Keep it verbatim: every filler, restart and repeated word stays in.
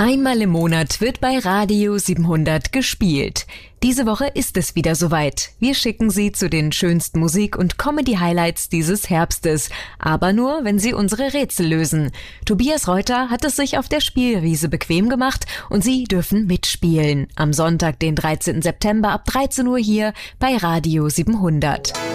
Einmal im Monat wird bei Radio siebenhundert gespielt. Diese Woche ist es wieder soweit. Wir schicken Sie zu den schönsten Musik- und Comedy-Highlights dieses Herbstes. Aber nur, wenn Sie unsere Rätsel lösen. Tobias Reuter hat es sich auf der Spielwiese bequem gemacht und Sie dürfen mitspielen. Am Sonntag, den dreizehnten September ab dreizehn Uhr hier bei Radio siebenhundert.